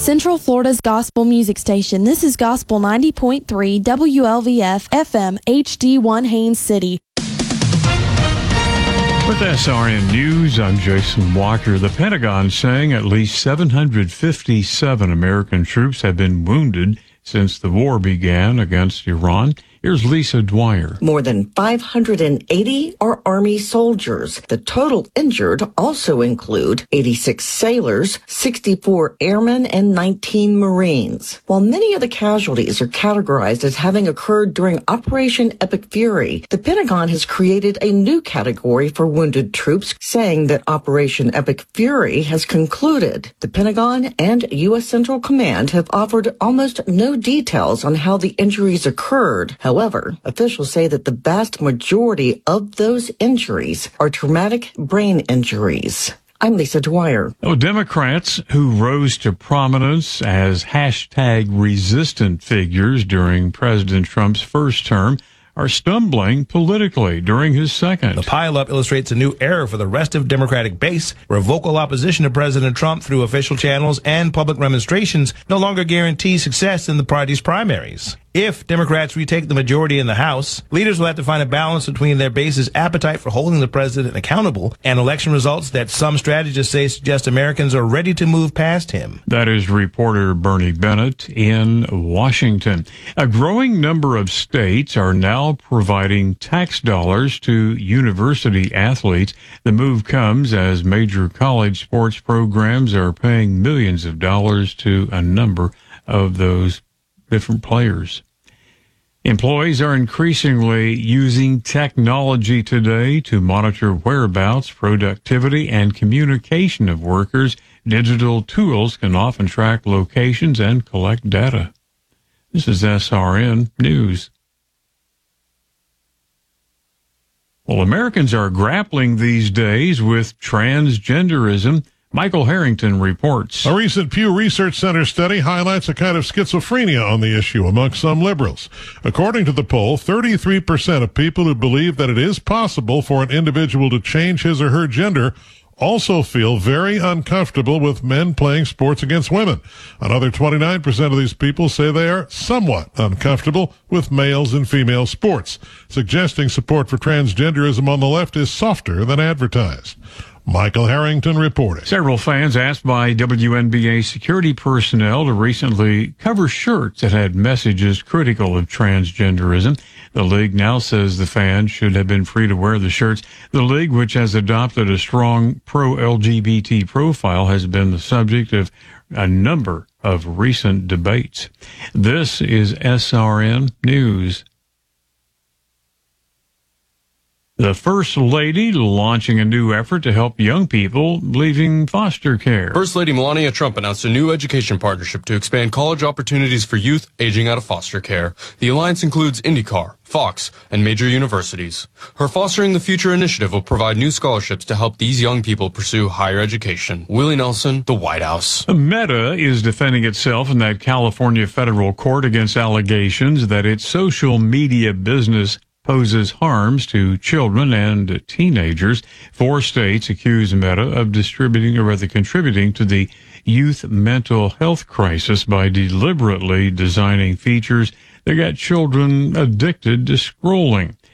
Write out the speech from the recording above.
Central Florida's gospel music station. This is Gospel 90.3 WLVF FM HD1 Haines City. With SRN News, I'm Jason Walker. The Pentagon saying at least 757 American troops have been wounded since the war began against Iran. Here's Lisa Dwyer. More than 580 are Army soldiers. The total injured also include 86 sailors, 64 airmen, and 19 Marines. While many of the casualties are categorized as having occurred during Operation Epic Fury, the Pentagon has created a new category for wounded troops, saying that Operation Epic Fury has concluded. The Pentagon and U.S. Central Command have offered almost no details on how the injuries occurred. However, officials say that the vast majority of those injuries are traumatic brain injuries. I'm Lisa Dwyer. Democrats who rose to prominence as hashtag resistant figures during President Trump's first term are stumbling politically during his second. The pileup illustrates a new era for the restive Democratic base, where vocal opposition to President Trump through official channels and public demonstrations no longer guarantees success in the party's primaries. If Democrats retake the majority in the House, leaders will have to find a balance between their base's appetite for holding the president accountable and election results that some strategists say suggest Americans are ready to move past him. That is reporter Bernie Bennett in Washington. A growing number of states are now providing tax dollars to university athletes. The move comes as major college sports programs are paying millions of dollars to a number of those different players. Employees are increasingly using technology today to monitor whereabouts, productivity, and communication of workers. Digital tools can often track locations and collect data. This is SRN News. Well, Americans are grappling these days with transgenderism. Michael Harrington reports. A recent Pew Research Center study highlights a kind of schizophrenia on the issue among some liberals. According to the poll, 33% of people who believe that it is possible for an individual to change his or her gender also feel very uncomfortable with men playing sports against women. Another 29% of these people say they are somewhat uncomfortable with males in female sports, suggesting support for transgenderism on the left is softer than advertised. Michael Harrington reported. Several fans asked by WNBA security personnel to recently cover shirts that had messages critical of transgenderism. The league now says the fans should have been free to wear the shirts. The league, which has adopted a strong pro-LGBT profile, has been the subject of a number of recent debates. This is SRN News. The First Lady launching a new effort to help young people leaving foster care. First Lady Melania Trump announced a new education partnership to expand college opportunities for youth aging out of foster care. The alliance includes IndyCar, Fox, and major universities. Her Fostering the Future initiative will provide new scholarships to help these young people pursue higher education. Willie Nelson, the White House. Meta is defending itself in that California federal court against allegations that its social media business poses harms to children and teenagers. 4 states accuse Meta of contributing to the youth mental health crisis by deliberately designing features that got children addicted to scrolling.